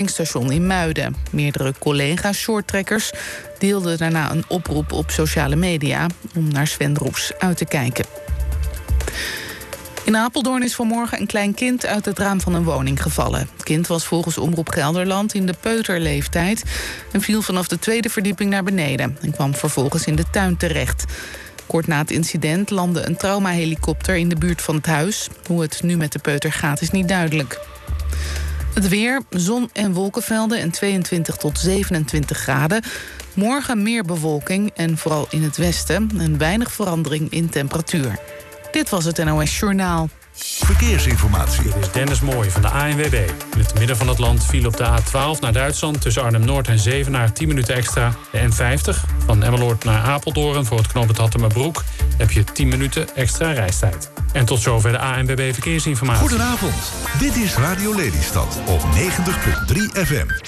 tankstation in Muiden. Meerdere collega-shorttrekkers deelden daarna een oproep op sociale media om naar Sven Roes uit te kijken. In Apeldoorn is vanmorgen een klein kind uit het raam van een woning gevallen. Het kind was volgens Omroep Gelderland in de peuterleeftijd en viel vanaf de tweede verdieping naar beneden en kwam vervolgens in de tuin terecht. Kort na het incident landde een traumahelikopter in de buurt van het huis. Hoe het nu met de peuter gaat is niet duidelijk. Het weer, zon en wolkenvelden en 22 tot 27 graden. Morgen meer bewolking en vooral in het westen een weinig verandering in temperatuur. Dit was het NOS Journaal. Verkeersinformatie. Dit is Dennis Mooij van de ANWB. In het midden van het land viel op de A12 naar Duitsland tussen Arnhem-Noord en Zevenaar 10 minuten extra. De N50 van Emmeloord naar Apeldoorn voor het knooppunt Hattemerbroek heb je 10 minuten extra reistijd. En tot zover de ANWB Verkeersinformatie. Goedenavond, dit is Radio Lelystad op 90.3 FM.